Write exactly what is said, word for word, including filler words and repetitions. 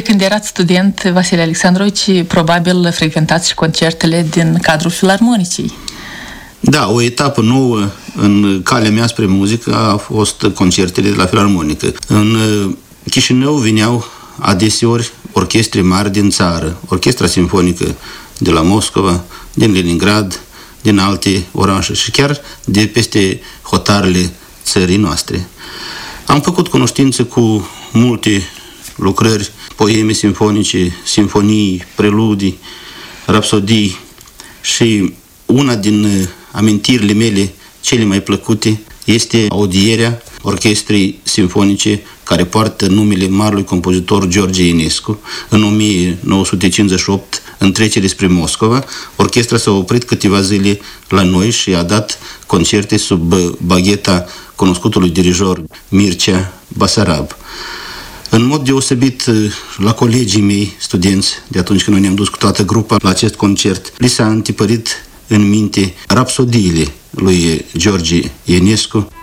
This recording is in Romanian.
când erați student, Vasile Alexandrovici, probabil frecventați și concertele din cadrul filarmonicii. Da, o etapă nouă în calea mea spre muzică a fost concertele de la filarmonică. În Chișinău vineau adeseori orchestre mari din țară, orchestra simfonică de la Moscova, din Leningrad, din alte orașe și chiar de peste hotarele țării noastre. Am făcut cunoștință cu multe lucrări, poeme simfonice, simfonii, preludii, rapsodii și una din amintirile mele cele mai plăcute este audierea orchestrei simfonice care poartă numele marelui compozitor George Enescu. În o mie nouă sute cincizeci și opt, în trecere spre Moscova, orchestra s-a oprit câteva zile la noi și a dat concerte sub bagheta cunoscutului dirijor Mircea Basarab. În mod deosebit, la colegii mei studenți, de atunci când noi ne-am dus cu toată grupa la acest concert, li s-a întipărit în minte rapsodiile lui George Enescu,